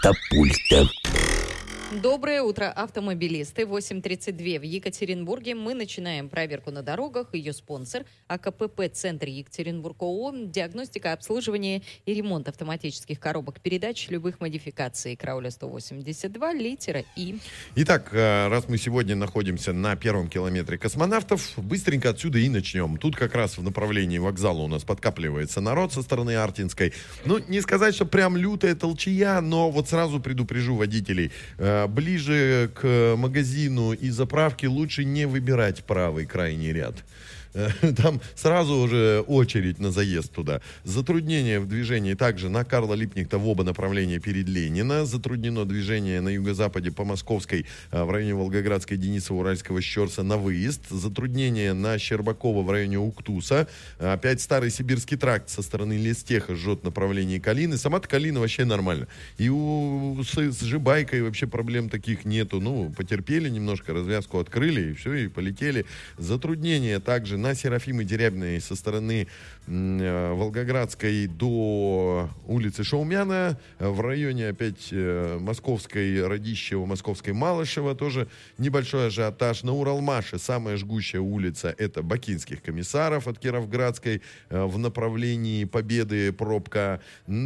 Катапульта. Доброе утро, автомобилисты. 8:32 в Екатеринбурге. Мы начинаем проверку на дорогах. Ее спонсор АКПП «Центр Екатеринбург» ООО. Диагностика, обслуживание и ремонт автоматических коробок передач любых модификаций. Крауля 182, литера И. Итак, раз мы сегодня находимся на первом километре космонавтов, быстренько отсюда и начнем. Тут как раз в направлении вокзала у нас подкапливается народ со стороны Артинской. Ну, не сказать, что прям лютая толчья, но вот сразу предупрежу водителей. Ближе к магазину и заправке лучше не выбирать правый крайний ряд. Там сразу уже очередь на заезд туда. Затруднение в движении также на Карла Липкнехта в оба направления перед Ленина. Затруднено движение на юго-западе по Московской в районе Волгоградской, Денисова, Уральского, Щерса на выезд. Затруднение на Щербакова в районе Уктуса. Опять старый Сибирский тракт со стороны Лестеха жжет направление Калины. Сама-то Калина вообще нормально. И с Жибайкой вообще проблем таких нету. Ну, потерпели немножко, развязку открыли и все, и полетели. Затруднение также на Серафимы Дерябиной со стороны Волгоградской до улицы Шаумяна, в районе опять Московской Радищева, Московской Малышева тоже небольшой ажиотаж. На Уралмаше самая жгущая улица — это Бакинских комиссаров от Кировградской в направлении Победы пробка.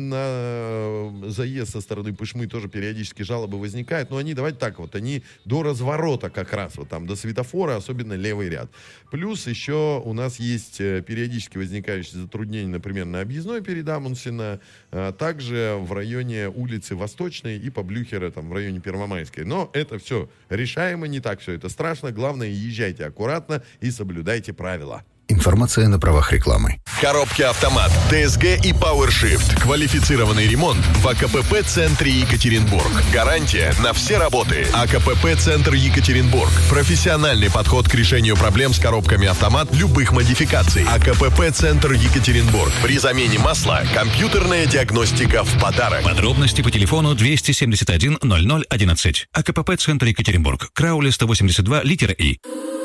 На заезд со стороны Пышмы тоже периодически жалобы возникают, но они, давайте так вот, они до разворота как раз, вот там до светофора, особенно левый ряд. Плюс еще у нас есть периодически возникающие затруднения, например, на объездной перед Амундсена, также в районе улицы Восточной и по Блюхера, там, в районе Первомайской. Но это все решаемо, не так все это страшно. Главное, езжайте аккуратно и соблюдайте правила. Информация на правах рекламы. Коробки «Автомат», ТСГ и PowerShift. Квалифицированный ремонт в АКПП «Центре Екатеринбург». Гарантия на все работы. АКПП «Центр Екатеринбург». Профессиональный подход к решению проблем с коробками «Автомат» любых модификаций. АКПП «Центр Екатеринбург». При замене масла компьютерная диагностика в подарок. Подробности по телефону 271 00 11. АКПП «Центр Екатеринбург». Крауля 182, литера И.